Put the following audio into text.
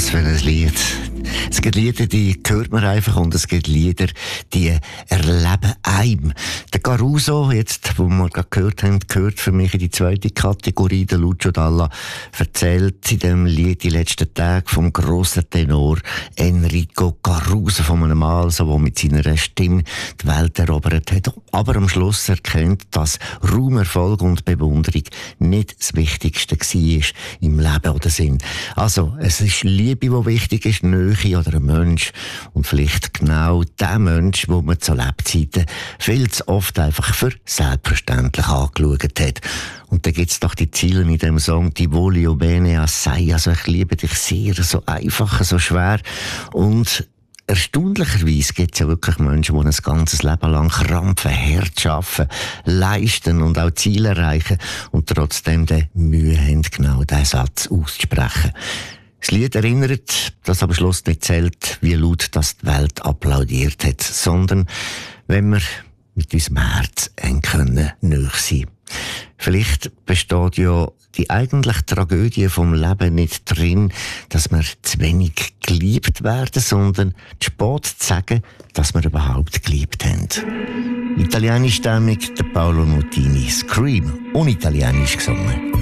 Was für ein Lied. Es gibt Lieder, die hört man einfach, und es gibt Lieder, die erleben einem. Der Caruso, jetzt, wo wir gerade gehört haben, gehört für mich in die zweite Kategorie. Der Lucio Dalla erzählt in dem Lied die letzten Tage vom grossen Tenor Enrico Caruso, von einem Mann, der mit seiner Stimme die Welt erobert hat, aber am Schluss erkennt, dass Ruhm, Erfolg und Bewunderung nicht das Wichtigste war im Leben oder Sinn. Also, es ist Liebe, die wichtig ist, Nähe oder ein Mensch. Und vielleicht genau der Mensch, den man zu Lebzeiten viel zu oft einfach für selbstverständlich angeschaut hat. Und da gibt's doch die Ziele in dem Song, «Ti voglio bene assai», also ich liebe dich sehr, so einfach, so schwer. Und erstaunlicherweise gibt es ja wirklich Menschen, die ein ganzes Leben lang krampfen, hart arbeiten, leisten und auch Ziele erreichen und trotzdem die Mühe haben, genau diesen Satz auszusprechen. Das Lied erinnert, dass am Schluss nicht zählt, wie laut das die Welt applaudiert hat, sondern wenn wir mit unserem Herz eng können, nahe sein. Vielleicht besteht ja die eigentliche Tragödie vom Leben nicht drin, dass wir zu wenig geliebt werden, sondern zu spät zu sagen, dass wir überhaupt geliebt haben. Italienischstämmig, der Paolo Nutini, Scream, unitalienisch gesungen.